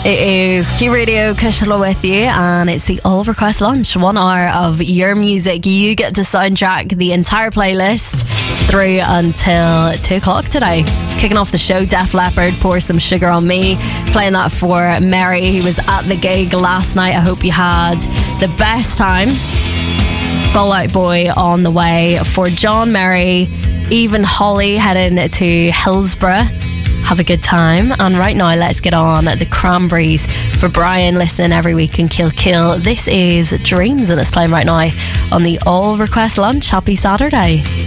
It is Q Radio, Kishla with you, and it's the All Request Lunch. 1 hour of your music. You get to soundtrack the entire playlist through until 2 o'clock today. Kicking off the show, Def Leppard, Pour Some Sugar on Me. Playing that for Mary, who was at the gig last night. I hope you had the best time. Fall Out Boy on the way for John, Mary, even Holly heading to Hillsborough. Have a good time. And right now, let's get on the Cranberries for Brian, listening every week in Kill. This is Dreams, and it's playing right now on the All Request Lunch. Happy Saturday.